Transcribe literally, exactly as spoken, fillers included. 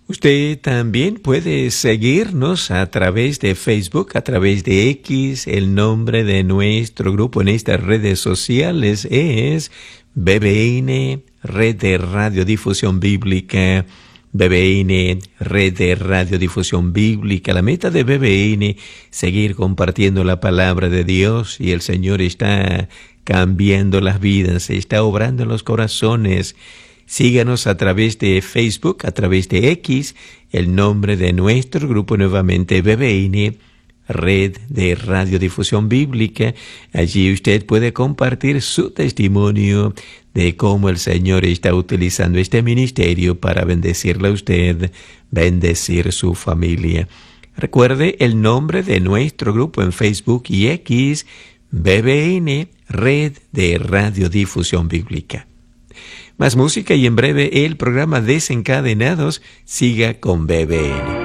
Usted también puede seguirnos a través de Facebook, a través de X. El nombre de nuestro grupo en estas redes sociales es B B N, Red de Radiodifusión Bíblica. B B N, Red de Radiodifusión Bíblica. La meta de B B N, seguir compartiendo la palabra de Dios, y el Señor está cambiando las vidas, está obrando en los corazones. Síganos a través de Facebook, a través de X, el nombre de nuestro grupo nuevamente B B N, Red de Radiodifusión Bíblica. Allí usted puede compartir su testimonio de cómo el Señor está utilizando este ministerio para bendecirle a usted, bendecir su familia. Recuerde el nombre de nuestro grupo en Facebook y X, B B N, Red de Radiodifusión Bíblica. Más música y en breve el programa Desencadenados. Siga con B B N.